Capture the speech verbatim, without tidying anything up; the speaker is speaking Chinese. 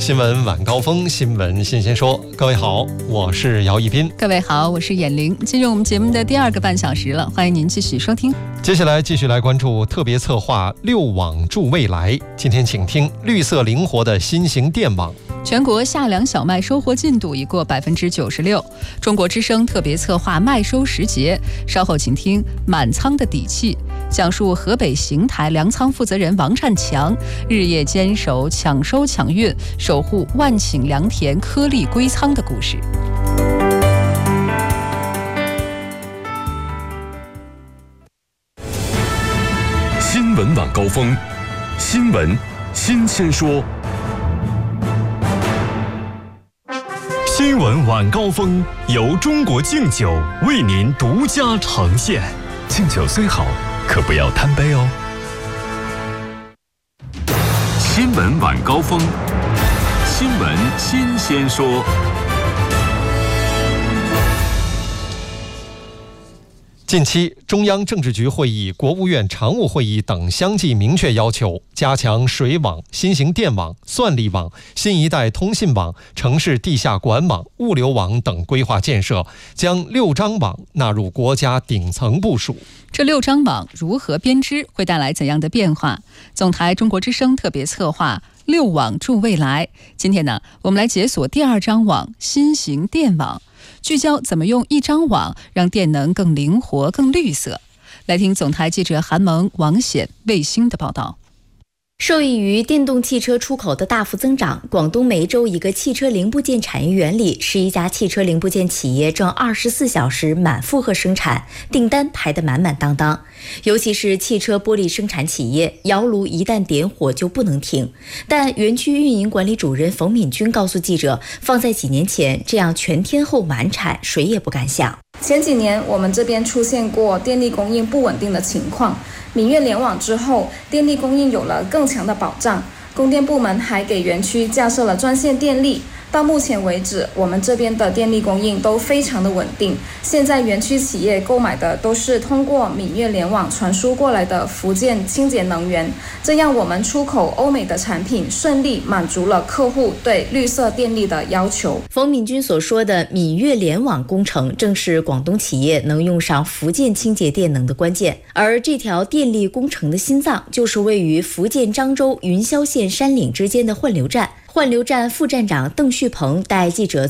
新闻晚高峰，新闻新鲜说。各位好，我是姚一斌。 各位好，我是眼玲。进入我们节目的第二个半小时了，欢迎您继续收听。 接下来继续来关注特别策划六网助未来。今天请听绿色灵活的新型电网。 全国夏粮小麦收获进度已过百分之九十六。中国之声特别策划麦收时节，稍后请听满仓的底气，讲述河北邢台粮仓负责人王善强日夜坚守抢收抢运，守护万顷良田颗粒归仓的故事。 新闻晚高峰，新闻新鲜说。新闻晚高峰由中国敬酒为您独家呈现。敬酒虽好，可不要贪杯哦。新闻晚高峰，新闻新鲜说。 近期，中央政治局会议、国务院常务会议等相继明确要求，加强水网、新型电网、算力网、新一代通信网、城市地下管网、物流网等规划建设，将六张网纳入国家顶层部署。 这六张网如何编织，会带来怎样的变化？总台中国之声特别策划六网助未来。今天呢，我们来解锁第二张网——新型电网。聚焦怎么用一张网让电能更灵活、更绿色。来听总台记者韩萌、王显、卫星的报道。 受益于电动汽车出口的大幅增长，广东梅州一个汽车零部件产业园里，十一家汽车零部件企业正二十四小时满负荷生产，订单排得满满当当。尤其是汽车玻璃生产企业，窑炉一旦点火就不能停。但园区运营管理主任冯敏军告诉记者，放在几年前，这样全天候满产，谁也不敢想。 前几年我们这边出现过电力供应不稳定的情况，闽粤联网之后，电力供应有了更强的保障，供电部门还给园区架设了专线电力。到目前为止，我们这边的电力供应都非常的稳定。现在园区企业购买的都是通过闽粤联网传输过来的福建清洁能源，这样我们出口欧美的产品顺利满足了客户对绿色电力的要求。 冯敏军所说的闽粤联网工程，正是广东企业能用上福建清洁电能的关键。而这条电力工程的心脏，就是位于福建漳州云霄县山岭之间的换流站。换流站副站长邓旭鹏带记者